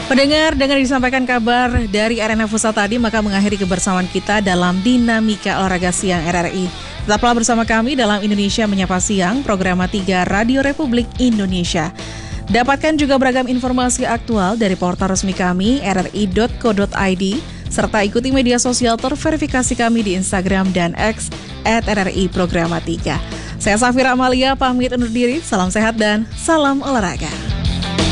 Pendengar, dengan disampaikan kabar dari Arena Futsal tadi, maka mengakhiri kebersamaan kita dalam Dinamika Olahraga Siang RRI. Tetaplah bersama kami dalam Indonesia Menyapa Siang, program 3 Radio Republik Indonesia. Dapatkan juga beragam informasi aktual dari portal resmi kami, rri.co.id, serta ikuti media sosial terverifikasi kami di Instagram dan X @RRI Programa 3. Saya Safira Amalia, pamit undur diri, salam sehat dan salam olahraga.